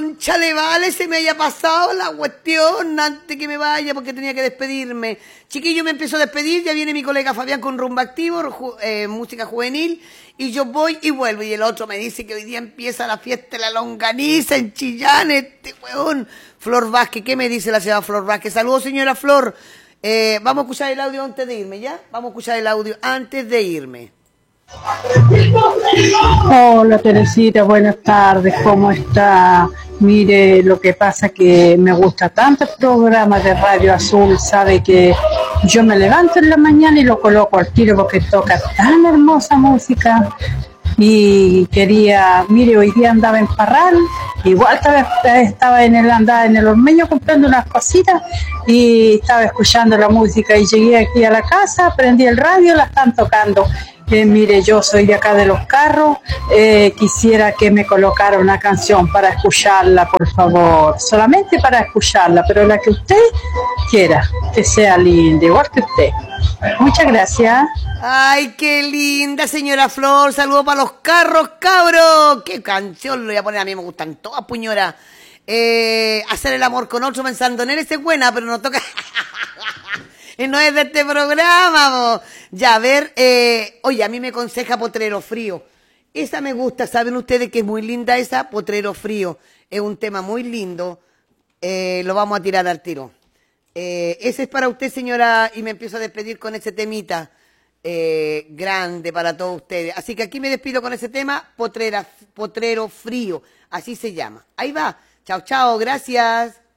Cónchale, vale, se me haya pasado la cuestión antes que me vaya porque tenía que despedirme. Chiquillo, me empiezo a despedir, ya viene mi colega Fabián con Rumba Activo, música juvenil, y yo voy y vuelvo. Y el otro me dice que hoy día empieza la fiesta de la longaniza en Chillán, este weón. Flor Vázquez, ¿qué me dice la señora Flor Vázquez? Saludos, señora Flor. Vamos a escuchar el audio antes de irme, ¿ya? Vamos a escuchar el audio antes de irme. Hola Teresita, buenas tardes, ¿cómo está? Mire, lo que pasa que me gusta tanto el programa de Radio Azul, sabe que yo me levanto en la mañana y lo coloco al tiro porque toca tan hermosa música. Y quería, mire, hoy día andaba en Parral, igual estaba andaba en el Ormeño comprando unas cositas y estaba escuchando la música y llegué aquí a la casa, prendí el radio, la están tocando. Mire, yo soy de acá de Los Carros, quisiera que me colocara una canción para escucharla, por favor, solamente para escucharla, pero la que usted quiera, que sea linda, igual que usted. Muchas gracias. Ay, qué linda, señora Flor. Saludos para Los Carros, cabros. Qué canción le voy a poner. A mí me gustan todas, puñora. Hacer el amor con otro pensando en él, esa es buena, pero no toca. No es de este programa, bo. Ya, a ver, oye, a mí me aconseja Potrero Frío. Esa me gusta, ¿saben ustedes que es muy linda esa? Potrero Frío. Es un tema muy lindo. Lo vamos a tirar al tiro. Ese es para usted, señora, y me empiezo a despedir con ese temita grande para todos ustedes. Así que aquí me despido con ese tema, Potrero Frío, así se llama. Ahí va. Chao, chao, gracias.